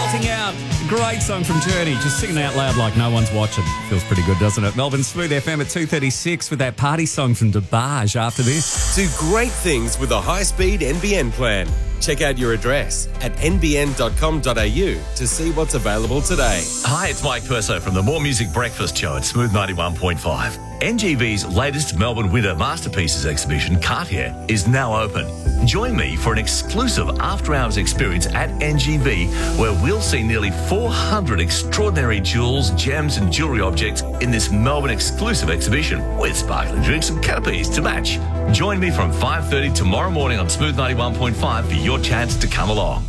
Belting out. Great song from Journey. Just singing out loud like no one's watching. Feels pretty good, doesn't it? Melbourne Smooth FM at 2:36 with that party song from DeBarge after this. Do great things with a high-speed NBN plan. Check out your address at nbn.com.au to see what's available today. Hi, it's Mike Perso from the More Music Breakfast Show at Smooth 91.5. NGV's latest Melbourne Winter Masterpieces exhibition, Cartier, is now open. Join me for an exclusive after-hours experience at NGV where we'll see nearly 400 extraordinary jewels, gems and jewellery objects in this Melbourne exclusive exhibition with sparkling drinks and canopies to match. Join me from 5:30 tomorrow morning on Smooth 91.5 for your chance to come along.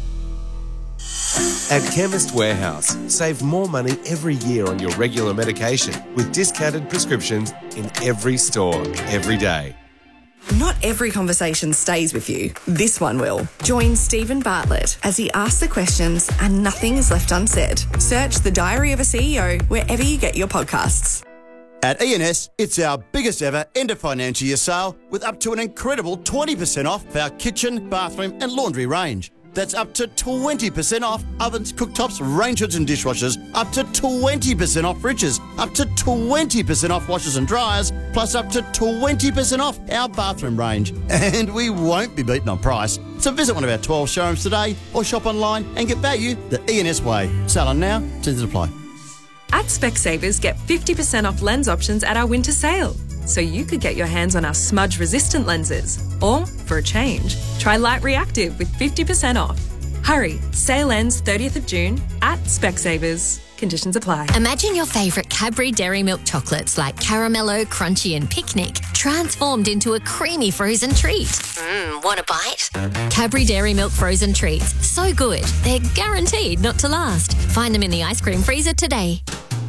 At Chemist Warehouse, save more money every year on your regular medication with discounted prescriptions in every store, every day. Not every conversation stays with you. This one will. Join Stephen Bartlett as he asks the questions and nothing is left unsaid. Search The Diary of a CEO wherever you get your podcasts. At E&S, it's our biggest ever end of financial year sale with up to an incredible 20% off our kitchen, bathroom and laundry range. That's up to 20% off ovens, cooktops, range hoods and dishwashers, up to 20% off fridges, up to 20% off washers and dryers, plus up to 20% off our bathroom range. And we won't be beaten on price. So visit one of our 12 showrooms today or shop online and get value the E&S way. Sale on now, terms apply. At Specsavers, get 50% off lens options at our winter sale. So you could get your hands on our smudge-resistant lenses. Or, for a change, try Light Reactive with 50% off. Hurry, sale ends 30th of June at Specsavers. Conditions apply. Imagine your favourite Cadbury Dairy Milk chocolates like Caramello, Crunchy and Picnic transformed into a creamy frozen treat. Want a bite? Cadbury Dairy Milk frozen treats. So good, they're guaranteed not to last. Find them in the ice cream freezer today.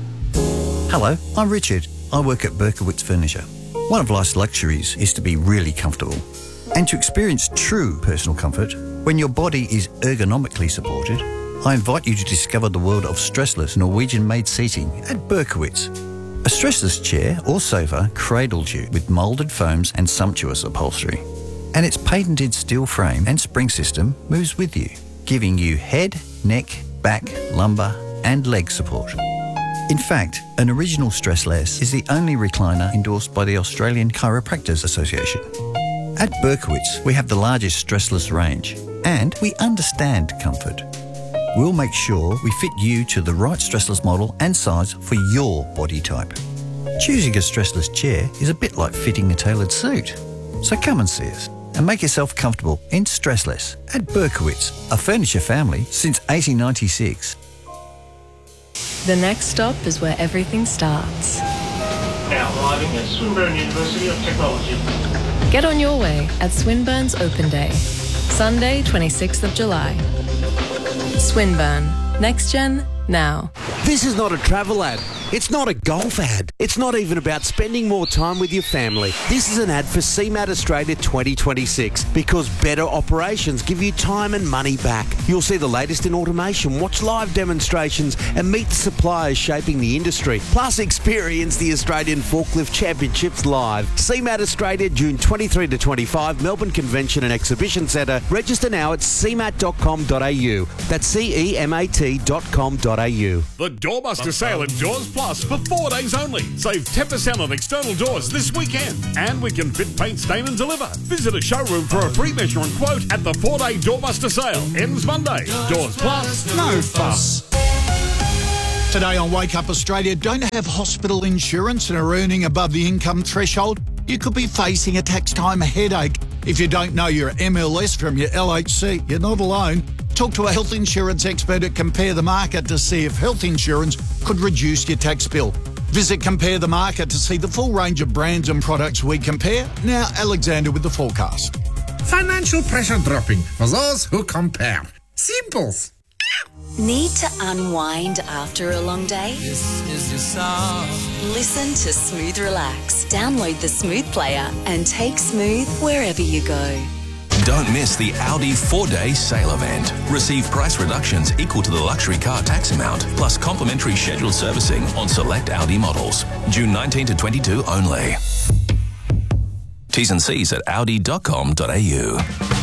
Hello, I'm Richard. I work at Berkowitz Furniture. One of life's luxuries is to be really comfortable and to experience true personal comfort when your body is ergonomically supported. I invite you to discover the world of stressless Norwegian-made seating at Berkowitz. A stressless chair or sofa cradles you with moulded foams and sumptuous upholstery. And its patented steel frame and spring system moves with you, giving you head, neck, back, lumbar and leg support. In fact, an original Stressless is the only recliner endorsed by the Australian Chiropractors Association. At Berkowitz, we have the largest stressless range and we understand comfort. We'll make sure we fit you to the right stressless model and size for your body type. Choosing a stressless chair is a bit like fitting a tailored suit. So come and see us and make yourself comfortable in Stressless at Berkowitz, a furniture family since 1896. The next stop is where everything starts. Now arriving at Swinburne University of Technology. Get on your way at Swinburne's Open Day, Sunday, 26th of July. Swinburne. Next Gen, now. This is not a travel ad. It's not a golf ad. It's not even about spending more time with your family. This is an ad for CMAT Australia 2026 because better operations give you time and money back. You'll see the latest in automation, watch live demonstrations and meet the suppliers shaping the industry. Plus experience the Australian Forklift Championships live. CMAT Australia, June 23 to 25, Melbourne Convention and Exhibition Centre. Register now at cmat.com.au. That's CEMAT.com.au. The Doorbuster sale at Doors Plus for 4 days only. Save 10% on external doors this weekend. And we can fit, paint, stain and deliver. Visit a showroom for a free measure and quote at the 4-day Doorbuster sale. Ends Monday. Doors Plus, no fuss. Today on Wake Up Australia, don't have hospital insurance and are earning above the income threshold? You could be facing a tax time headache. If you don't know your MLS from your LHC, you're not alone. Talk to a health insurance expert at Compare the Market to see if health insurance could reduce your tax bill. Visit Compare the Market to see the full range of brands and products we compare. Now, Alexander with the forecast. Financial pressure dropping for those who compare. Simples. Need to unwind after a long day? This is your song. Listen to Smooth Relax. Download the Smooth player and take Smooth wherever you go. Don't miss the Audi 4-day sale event. Receive price reductions equal to the luxury car tax amount, plus complimentary scheduled servicing on select Audi models. June 19 to 22 only. T's and C's at audi.com.au.